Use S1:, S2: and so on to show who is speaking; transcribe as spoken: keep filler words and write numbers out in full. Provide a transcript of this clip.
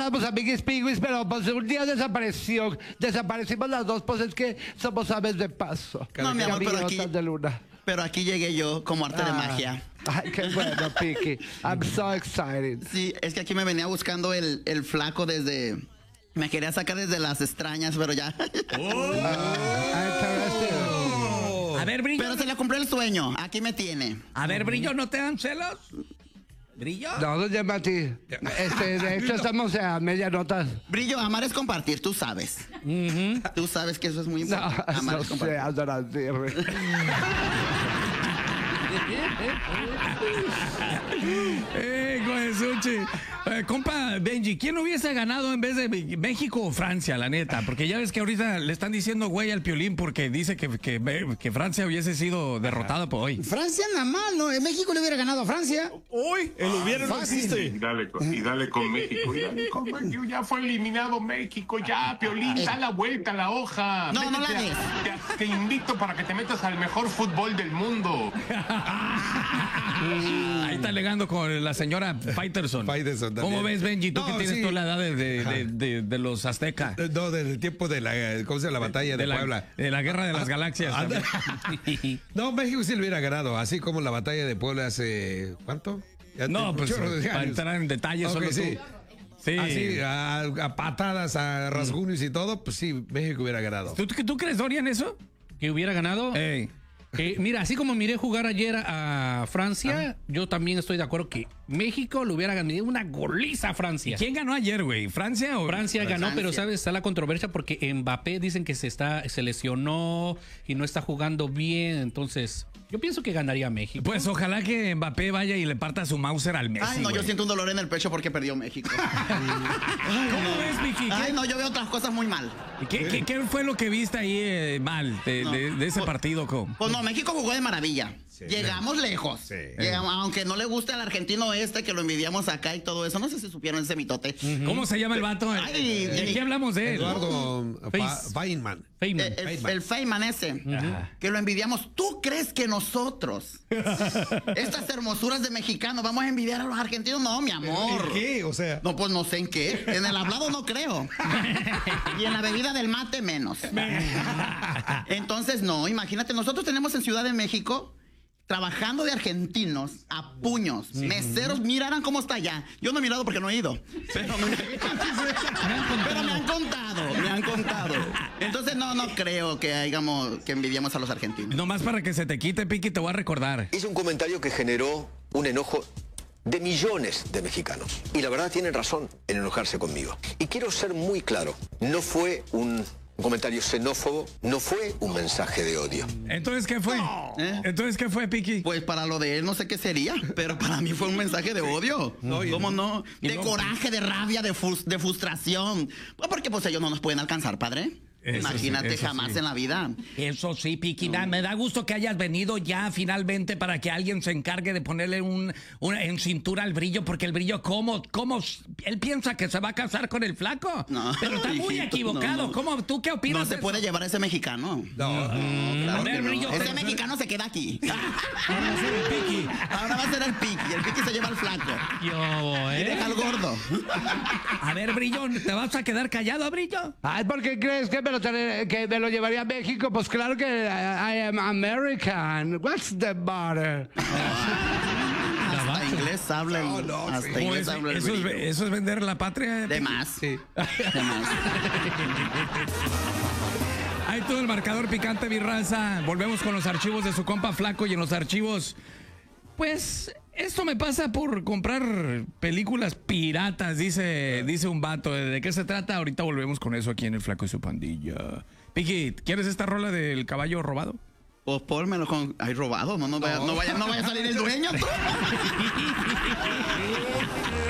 S1: éramos amiguis piguis, pero pues un día desapareció. Desaparecimos las dos, pues es que somos aves de paso.
S2: No, mi amor, pero aquí,
S1: de luna.
S2: pero aquí llegué yo como arte
S1: Ah.
S2: de magia.
S1: Ay, qué bueno, Piki. I'm so excited.
S2: Sí, es que aquí me venía buscando el, el flaco desde... Me quería sacar desde las extrañas, pero ya.
S1: Oh.
S3: A ver, Brillo.
S2: Pero se le cumplió el sueño. Aquí me tiene.
S3: A ver, Brillo, ¿no te dan celos? ¿Brillo?
S1: No, doña Mati. Este, de hecho, estamos a media nota.
S2: Brillo, amar es compartir, tú sabes. Tú sabes que eso es muy
S1: No,
S2: importante. amar
S1: no
S2: es
S1: sé,
S2: compartir.
S1: Adorante.
S3: Eh, Goesuchi. Eh, compa Benji, ¿quién hubiese ganado en vez de México o Francia, la neta? Porque ya ves que ahorita le están diciendo güey al Piolín porque dice que, que, que Francia hubiese sido derrotada por hoy.
S4: Francia nada más, ¿no? México le hubiera ganado a Francia.
S5: Hoy, el hubiera no
S4: Fácil.
S5: existe.
S6: Y dale, con, y dale con México. Y dale con México. Ya fue eliminado México. Ya, Piolín, da la vuelta a la hoja.
S2: No, no la
S6: Métete
S2: des.
S6: a- Te, te invito para que te metas al mejor fútbol del mundo.
S3: Ahí está alegando con la señora Faitelson.
S7: Faitelson también.
S3: ¿Cómo ves, Benji? Tú
S7: No,
S3: que tienes
S7: sí.
S3: toda la edad de, de,
S7: Ajá.
S3: de, de- de los aztecas.
S7: No, del tiempo de la, ¿cómo se llama? La batalla de,
S3: la,
S7: Puebla.
S3: de la guerra de las galaxias.
S7: Anda.
S3: también.
S7: No, México sí lo hubiera ganado, así como la batalla de Puebla hace, ¿cuánto? Ya
S3: No,
S7: te-
S3: pues
S7: chorro de
S3: para
S7: años.
S3: entrar en detalles,
S7: Ok,
S3: solo
S7: sí.
S3: tú. Sí.
S7: Así, a, a patadas, a rasguños y todo, pues sí, México hubiera ganado.
S3: ¿Tú, ¿Tú crees, Dorian, eso?
S8: Que hubiera ganado.
S3: Ey.
S8: Eh, mira, así como miré jugar ayer a Francia, yo también estoy de acuerdo que México le hubiera ganado una goliza a Francia.
S3: ¿Quién ganó ayer, güey? ¿Francia o
S8: Francia ganó,
S2: Francia.
S8: pero sabes, está la controversia porque Mbappé dicen que se está se lesionó y no está jugando bien, entonces yo pienso que ganaría México.
S3: Pues ojalá que Mbappé vaya y le parta su Mauser al Messi.
S2: Ay, no, yo
S3: güey.
S2: siento un dolor en el pecho porque perdió México.
S3: ¿Cómo ves, Vicky?
S2: Ay, no, yo veo otras cosas muy mal.
S3: ¿Qué, qué, qué fue lo que viste ahí eh, mal de,
S2: No.
S3: de- de ese partido? Co?
S2: Pues no, México jugó de maravilla. Llegamos lejos.
S7: Sí.
S2: Llegamos- aunque no le guste al argentino este, que lo envidiamos acá y todo eso. No sé si supieron ese mitote.
S3: ¿Cómo se llama el vato?
S2: Ay,
S3: ¿De
S2: y-
S3: qué hablamos de él?
S7: Eduardo Fa-
S8: Face.
S7: Feynman.
S8: Feynman.
S2: Eh, el,
S7: Feynman.
S2: el Feynman ese, que lo envidiamos. ¿Tú crees que nosotros, estas hermosuras de mexicanos, vamos a envidiar a los argentinos? No, mi amor.
S7: ¿En qué? O sea,
S2: No, pues no sé en qué. En el hablado no creo. Y en la bebida del mate menos. Entonces, no, imagínate, nosotros tenemos en Ciudad de México trabajando de argentinos a puños. Meseros, miraran cómo está allá. Yo no he mirado porque no he ido. Pero me, pero me han contado, me han contado. Entonces, no, no creo que hayamos, que envidiamos a los argentinos.
S3: Nomás para que se te quite, Piqui, te voy a recordar.
S9: Hizo un comentario que generó un enojo de millones de mexicanos. Y la verdad tienen razón en enojarse conmigo. Y quiero ser muy claro, no fue un comentario xenófobo, no fue un mensaje de odio.
S3: Entonces, ¿qué fue?
S2: ¿Eh?
S3: Entonces, ¿qué fue, Piqui?
S2: Pues para lo de él no sé qué sería, pero para mí fue un mensaje de odio. ¿Cómo no? De coraje, de rabia, de, frus- de frustración. Pues porque pues ellos no nos pueden alcanzar, padre.
S3: Eso
S2: Imagínate,
S3: sí, eso
S2: jamás
S3: sí.
S2: en la vida.
S3: Eso sí, Piqui, da- me da gusto que hayas venido ya finalmente para que alguien se encargue de ponerle un, una en cintura al Brillo, porque el Brillo, ¿cómo, cómo? Él piensa que se va a casar con el flaco.
S2: No,
S3: Pero está muy
S2: hijito,
S3: equivocado.
S2: no, no.
S3: ¿Cómo? ¿Tú qué opinas?
S2: No se
S3: de
S2: puede
S3: eso?
S2: llevar a ese mexicano.
S7: no,
S2: Claro
S3: A ver,
S2: que no.
S3: Brillo,
S2: Ese
S3: pero-
S2: mexicano se queda aquí.
S3: Ahora va a ser el Piqui.
S2: Ahora va a ser el piqui. El piqui se lleva al flaco.
S8: Yo,
S2: Y
S8: ¿eh?
S2: deja al gordo.
S3: A ver, Brillo, ¿te vas a quedar callado, Brillo?
S1: Ay, ¿por qué crees que me lo, tener- que me lo llevaría a México? Pues claro que I, I am American. What's the matter?
S2: Hasta inglés habla el,
S7: No, no,
S2: hasta
S7: sí.
S2: inglés
S3: Eso,
S2: habla el
S3: eso es,
S2: brillo.
S3: eso es vender la patria.
S2: De más.
S7: Sí.
S2: De más.
S3: Ahí todo el marcador picante, mi raza. Volvemos con los archivos de su compa Flaco y en los archivos. Pues esto me pasa por comprar películas piratas, dice, dice un vato. ¿De qué se trata? Ahorita volvemos con eso aquí en el Flaco y su pandilla. Piqui, ¿quieres esta rola del caballo robado?
S2: Pues pónmelo con. Ay, robado. No, no, vaya, no, vaya, no vaya a salir el dueño. Tú.